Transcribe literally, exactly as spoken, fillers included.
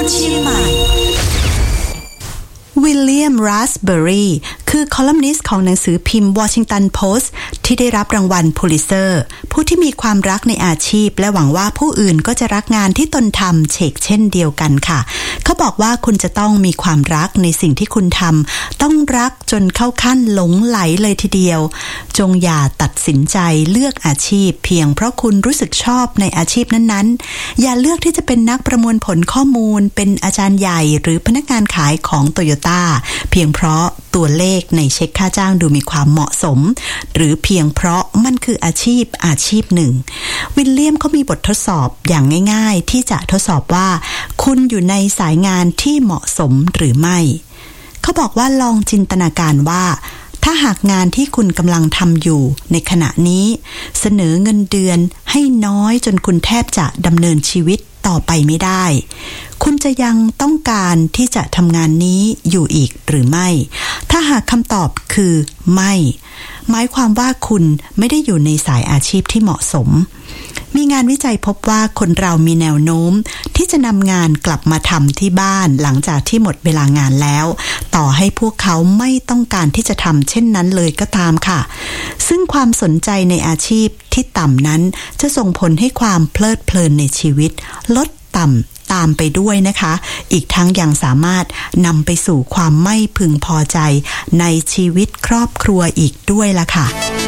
คนเชียงใหม่วิลเลียม ราสเบอรีคือคอลัมนิสต์ของหนังสือพิมพ์ Washington Post ที่ได้รับรางวัลพูลิเซอร์ผู้ที่มีความรักในอาชีพและหวังว่าผู้อื่นก็จะรักงานที่ตนทำเชกเช่นเดียวกันค่ะเขาบอกว่าคุณจะต้องมีความรักในสิ่งที่คุณทำต้องรักจนเข้าขั้นหลงไหลเลยทีเดียวจงอย่าตัดสินใจเลือกอาชีพเพียงเพราะคุณรู้สึกชอบในอาชีพนั้นๆอย่าเลือกที่จะเป็นนักประมวลผลข้อมูลเป็นอาจารย์ใหญ่หรือพนักงานขายของโตโยต้าเพียงเพราะตัวเลขในเช็คค่าจ้างดูมีความเหมาะสมหรือเพียงเพราะมันคืออาชีพอาชีพหนึ่งวิลเลียมเขามีบททดสอบอย่างง่ายๆที่จะทดสอบว่าคุณอยู่ในสายงานที่เหมาะสมหรือไม่เขาบอกว่าลองจินตนาการว่าถ้าหากงานที่คุณกำลังทำอยู่ในขณะนี้เสนอเงินเดือนให้น้อยจนคุณแทบจะดำเนินชีวิตต่อไปไม่ได้คุณจะยังต้องการที่จะทำงานนี้อยู่อีกหรือไม่ถ้าหากคำตอบคือไม่หมายความว่าคุณไม่ได้อยู่ในสายอาชีพที่เหมาะสมมีงานวิจัยพบว่าคนเรามีแนวโน้มที่จะนำงานกลับมาทำที่บ้านหลังจากที่หมดเวลางานแล้วต่อให้พวกเขาไม่ต้องการที่จะทำเช่นนั้นเลยก็ตามค่ะซึ่งความสนใจในอาชีพที่ต่ำนั้นจะส่งผลให้ความเพลิดเพลินในชีวิตลดต่ำตามไปด้วยนะคะอีกทั้งยังสามารถนำไปสู่ความไม่พึงพอใจในชีวิตครอบครัวอีกด้วยล่ะค่ะ